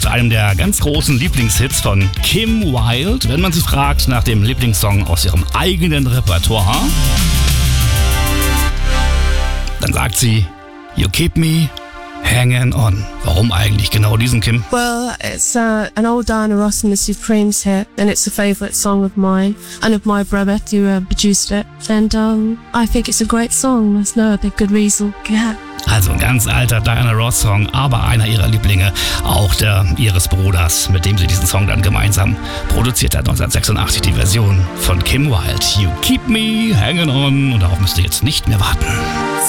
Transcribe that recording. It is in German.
zu einem der ganz großen Lieblingshits von Kim Wilde. Wenn man sie fragt nach dem Lieblingssong aus ihrem eigenen Repertoire, dann sagt sie, You Keep Me Hanging On. Warum eigentlich genau diesen, Kim? Well, it's an old Diana Ross and the Supremes hit, and it's a favourite song of mine and of my brother who produced it. And I think it's a great song. There's no other good reason. Yeah. Also ein ganz alter Diana Ross-Song, aber einer ihrer Lieblinge, auch der ihres Bruders, mit dem sie diesen Song dann gemeinsam produziert hat. 1986 die Version von Kim Wilde. You Keep Me Hanging On. Und darauf müsst ihr jetzt nicht mehr warten.